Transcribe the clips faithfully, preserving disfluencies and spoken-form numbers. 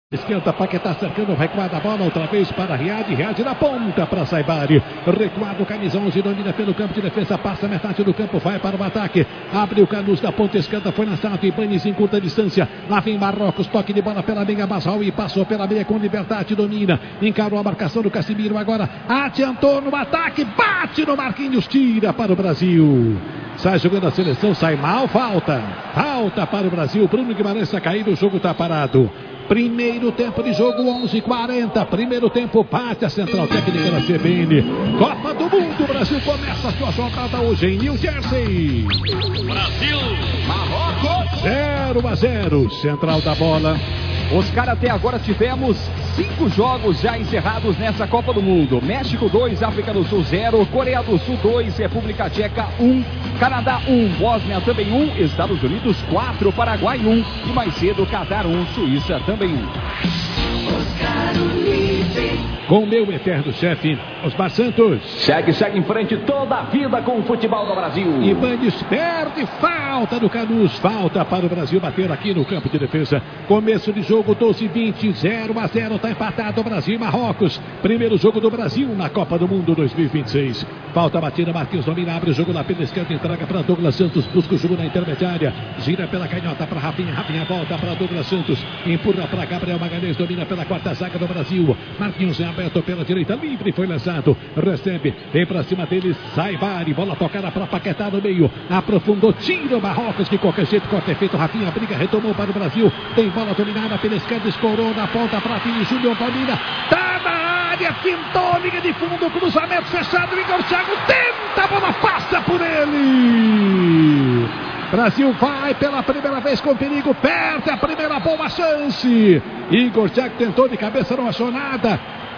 Esquenta, Paquetá cercando, recuada a bola outra vez para Riad, Riad na ponta para Saibari, recuado, camisa onze, domina pelo campo de defesa, passa metade do campo, vai para o ataque, abre o Canus da ponta esquerda, foi lançado, Ibanes em curta distância, lá vem Marrocos, toque de bola pela meia, Basal e passou pela meia com liberdade, domina, encarou a marcação do Casimiro, agora adiantou no ataque, bate no Marquinhos, tira para o Brasil. Sai jogando a seleção, sai mal, falta, falta para o Brasil, Bruno Guimarães está caído, o jogo está parado. Primeiro tempo de jogo, onze e quarenta. Primeiro tempo, bate a central técnica da C B N. Copa do Mundo, Brasil começa a sua jogada hoje em New Jersey. Brasil, Marrocos. zero a zero, central da bola. Oscar, até agora tivemos cinco jogos já encerrados nessa Copa do Mundo. México dois, África do Sul zero, Coreia do Sul dois, República Tcheca um, Canadá um, Bósnia também um, Estados Unidos quatro, Paraguai um e mais cedo Catar um, Suíça também um. Com o meu eterno chefe, Osmar Santos. Segue, segue em frente toda a vida com o futebol do Brasil. Ibanes perde, falta do Canus, falta para o Brasil bater aqui no campo de defesa. Começo de jogo, doze e vinte, zero a zero, está empatado Brasil e Marrocos. Primeiro jogo do Brasil na Copa do Mundo dois mil e vinte e seis. Falta a batida, Marquinhos domina, abre o jogo na pela esquerda, entrega para Douglas Santos, busca o jogo na intermediária, gira pela canhota para Rafinha, Rafinha volta para Douglas Santos, empurra para Gabriel Magalhães, domina pela quarta zaga do Brasil. Marquinhos é aberto pela direita, livre, foi lançado, recebe, vem para cima dele, Saibari, bola tocada para Paquetá no meio, aprofundou, tira o Marrocos, de qualquer jeito, corte é feito, Rafinha briga, retomou para o Brasil, tem bola dominada pela esquerda, escorou na ponta para Vini Júnior, domina, tá na área, pintou, linha de fundo, cruzamento fechado, Igor Thiago tenta, a bola passa por ele. Brasil vai pela primeira vez com perigo, perde a primeira boa chance. Igor Thiago tentou de cabeça, não achou nada.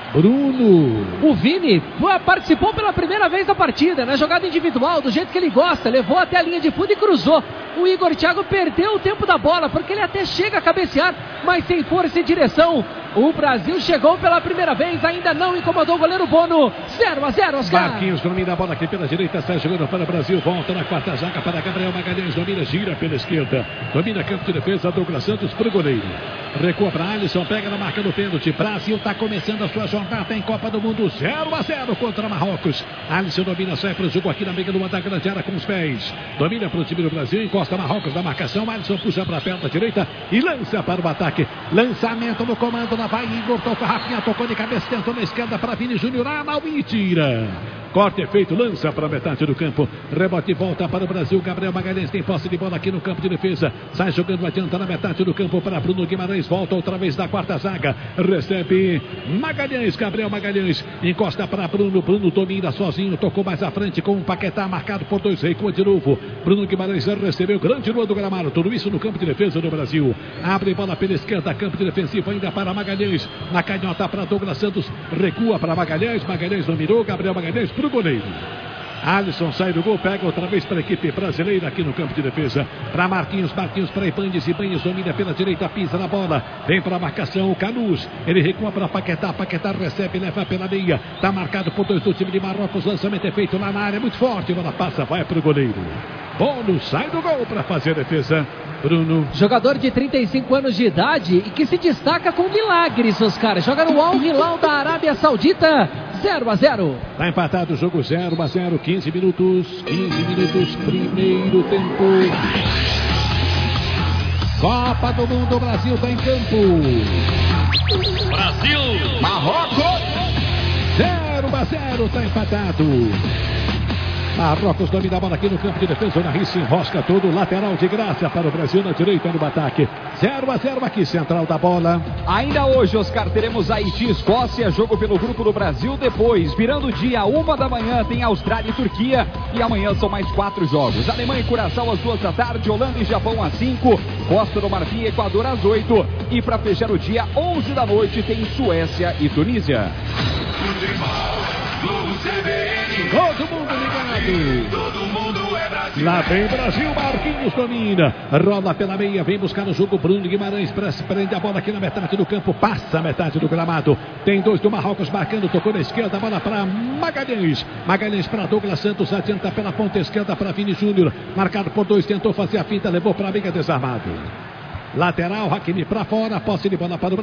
Bruno. O Vini participou pela primeira vez da partida, na jogada individual, do jeito que ele gosta, levou até a linha de fundo e cruzou. O Igor Thiago perdeu o tempo da bola, porque ele até chega a cabecear, mas sem força e direção. O Brasil chegou pela primeira vez, ainda não incomodou o goleiro Bono. zero a zero, Oscar. Marquinhos domina a bola aqui pela direita, sai jogando para o Brasil, volta na quarta zaga para Gabriel Magalhães, domina, gira pela esquerda, domina campo de defesa, Douglas Santos para o goleiro. Recua para Alisson, pega na marca do pênalti. Brasil está começando a sua jornada em Copa do Mundo, zero a zero contra Marrocos. Alisson domina, sai para o jogo aqui na meia do ataque da área com os pés. Domina para o time do Brasil, encosta Marrocos na marcação. Alisson puxa para a perna direita e lança para o ataque. Lançamento no comando, lá vai Igor, tocou Rafinha, tocou de cabeça, tentou na esquerda para Vini Júnior, Analbi tira. Corte é feito, lança para a metade do campo. Rebote e volta para o Brasil. Gabriel Magalhães tem posse de bola aqui no campo de defesa. Sai jogando, adianta na metade do campo para Bruno Guimarães. Volta outra vez da quarta zaga. Recebe Magalhães, Gabriel Magalhães. Encosta para Bruno. Bruno domina sozinho. Tocou mais à frente com o Paquetá, marcado por dois. Recua de novo. Bruno Guimarães recebeu grande lua do gramado. Tudo isso no campo de defesa do Brasil. Abre bola pela esquerda. Campo de defensivo ainda para Magalhães. Na canhota para Douglas Santos. Recua para Magalhães. Magalhães dominou. Gabriel Magalhães para o goleiro. Alisson sai do gol, pega outra vez para a equipe brasileira aqui no campo de defesa. Para Marquinhos, Marquinhos para Ibanes, Ibanes domina pela direita, pisa na bola, vem para a marcação o Canus, ele recua para Paquetá, Paquetá recebe, leva pela meia, está marcado por dois do time de Marrocos, lançamento é feito lá na área, muito forte, bola passa, vai para o goleiro. Bono sai do gol para fazer a defesa. Bruno. Jogador de trinta e cinco anos de idade e que se destaca com milagres, Oscar. Joga no Al Hilal da Arábia Saudita. zero a zero. Está empatado o jogo, zero a zero, quinze minutos. quinze minutos, primeiro tempo. Copa do Mundo, Brasil está em campo. Brasil, Marrocos. zero a zero, está empatado. Marrocos domina a bola aqui no campo de defesa. O Narri se enrosca todo. Lateral de graça para o Brasil na direita no ataque. zero a zero aqui, central da bola. Ainda hoje, Oscar, teremos Haiti e Escócia. Jogo pelo grupo do Brasil. Depois, virando o dia, uma da manhã, tem Austrália e Turquia. E amanhã são mais quatro jogos. Alemanha e Curaçao às duas da tarde. Holanda e Japão às cinco. Costa do Marfim e Equador às oito. E para fechar o dia, onze da noite, tem Suécia e Tunísia. Todo mundo ligado. todo mundo é Brasil. Lá vem Brasil, Marquinhos domina. Rola pela meia, vem buscar o jogo. Bruno Guimarães prende a bola aqui na metade do campo. Passa a metade do gramado. Tem dois do Marrocos marcando. Tocou na esquerda, bola para Magalhães. Magalhães para Douglas Santos. Adianta pela ponta esquerda para Vini Júnior. Marcado por dois, tentou fazer a finta, levou para a meia, desarmado. Lateral, Hakimi para fora. Posse de bola para o